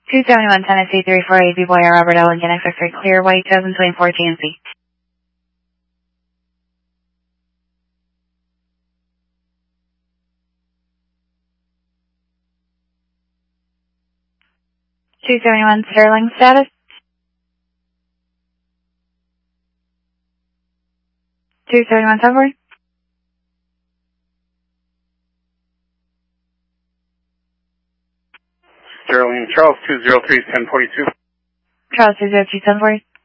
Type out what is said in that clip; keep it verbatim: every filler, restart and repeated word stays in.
two seventy-one Tennessee three four eight B Boy Robert Ellen X X-ray clear white twenty twenty-four T N C. two seventy-one Sterling status. two seventy-one Subway. Sterling, Charles two zero three ten forty-two. Charles two zero two ten forty.